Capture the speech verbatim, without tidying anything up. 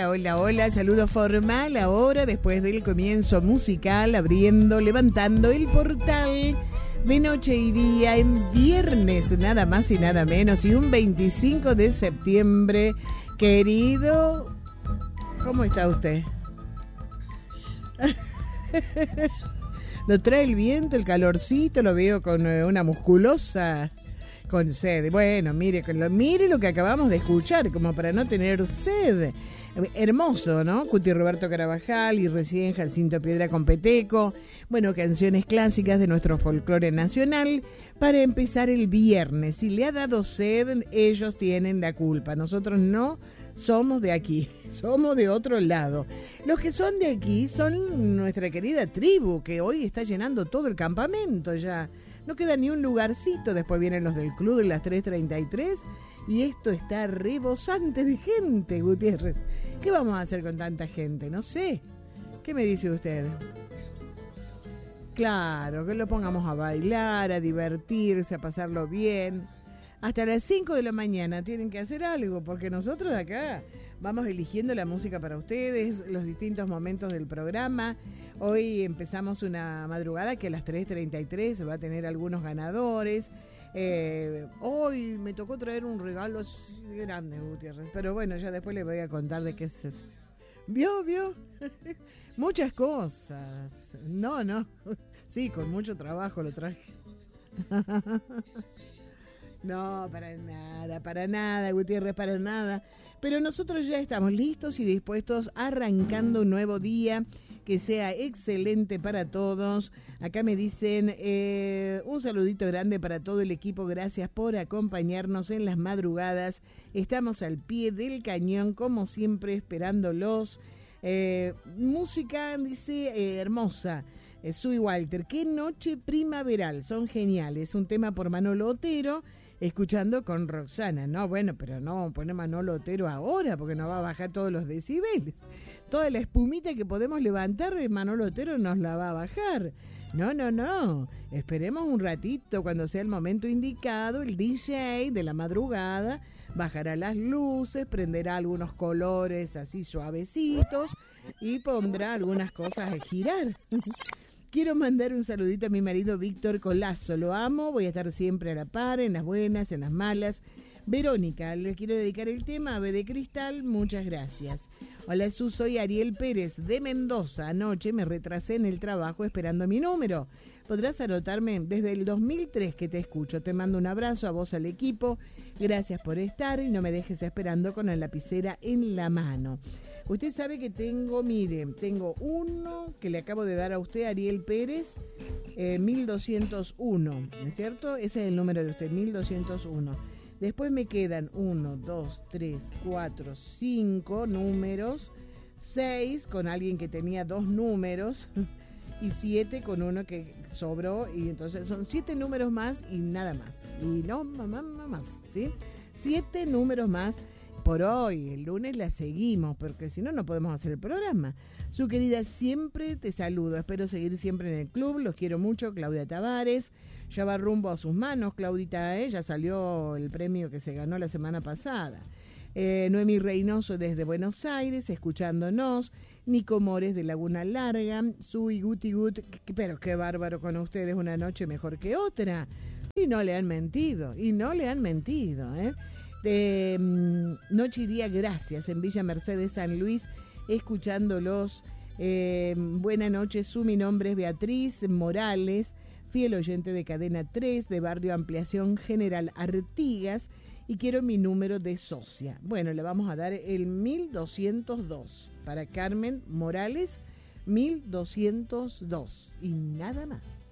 Hola, hola, hola, saludo formal ahora después del comienzo musical, abriendo, levantando el portal de noche y día en viernes, nada más y nada menos, y un veinticinco de septiembre. Querido, ¿cómo está usted? Lo trae el viento, el calorcito, lo veo con una musculosa, con sed. Bueno, mire, mire lo que acabamos de escuchar, como para no tener sed. Hermoso, ¿no? Cuti Roberto Carabajal y recién Jacinto Piedra con Peteco. Bueno, canciones clásicas de nuestro folclore nacional para empezar el viernes. Si le ha dado sed, ellos tienen la culpa. Nosotros no somos de aquí, somos de otro lado. Los que son de aquí son nuestra querida tribu, que hoy está llenando todo el campamento ya. No queda ni un lugarcito. Después vienen los del club de las tres treinta y tres y esto está rebosante de gente, Gutiérrez. ¿Qué vamos a hacer con tanta gente? No sé. ¿Qué me dice usted? Claro, que lo pongamos a bailar, a divertirse, a pasarlo bien. Hasta las cinco de la mañana tienen que hacer algo, porque nosotros de acá vamos eligiendo la música para ustedes, los distintos momentos del programa. Hoy empezamos una madrugada que a las tres treinta y tres va a tener algunos ganadores. Eh, hoy me tocó traer un regalo grande, Gutiérrez, pero bueno, ya después les voy a contar de qué se... ¿Vio, vio? Muchas cosas. No, no. Sí, con mucho trabajo lo traje. No, para nada, para nada, Gutiérrez, para nada. Pero nosotros ya estamos listos y dispuestos, arrancando un nuevo día que sea excelente para todos. Acá me dicen eh, un saludito grande para todo el equipo. Gracias por acompañarnos en las madrugadas. Estamos al pie del cañón, como siempre, esperándolos. Eh, música, dice, eh, hermosa. Eh, Sui Walter, qué noche primaveral, son geniales. Un tema por Manolo Otero, escuchando con Roxana. No, bueno, pero no pone Manolo Otero ahora, porque nos va a bajar todos los decibeles. Toda la espumita que podemos levantar, Manolo Otero nos la va a bajar. No, no, no. Esperemos un ratito, cuando sea el momento indicado, el D J de la madrugada bajará las luces, prenderá algunos colores así suavecitos y pondrá algunas cosas a girar. Quiero mandar un saludito a mi marido Víctor Colazo, lo amo, voy a estar siempre a la par, en las buenas, en las malas. Verónica, le quiero dedicar el tema Ave de Cristal, muchas gracias. Hola Su, soy Ariel Pérez de Mendoza. Anoche me retrasé en el trabajo esperando mi número. Podrás anotarme desde el dos mil tres que te escucho. Te mando un abrazo a vos, al equipo. Gracias por estar y no me dejes esperando con la lapicera en la mano. Usted sabe que tengo, mire, tengo uno que le acabo de dar a usted, Ariel Pérez, eh, mil doscientos uno, ¿no es cierto? Ese es el número de usted, mil doscientos uno. Después me quedan uno, dos, tres, cuatro, cinco números, seis con alguien que tenía dos números y siete con uno que sobró, y entonces son siete números más y nada más. Y no, mamá, mamá, ¿sí? Siete números más por hoy. El lunes la seguimos, porque si no, no podemos hacer el programa. Su querida, siempre te saludo. Espero seguir siempre en el club. Los quiero mucho, Claudia Tavares. Ya va rumbo a sus manos, Claudita, ¿eh? Ya salió el premio que se ganó la semana pasada. Eh, Noemí Reynoso desde Buenos Aires, escuchándonos. Nico Mores de Laguna Larga. Sui Guti Gut, pero qué bárbaro con ustedes, una noche mejor que otra. Y no le han mentido, y no le han mentido, ¿eh? De um, Noche y Día, gracias, en Villa Mercedes, San Luis, escuchándolos. Eh, buena noche, Su, mi nombre es Beatriz Morales, fiel oyente de Cadena tres, de Barrio Ampliación General Artigas, y quiero mi número de socia. Bueno, le vamos a dar el mil doscientos dos para Carmen Morales, mil doscientos dos, y nada más.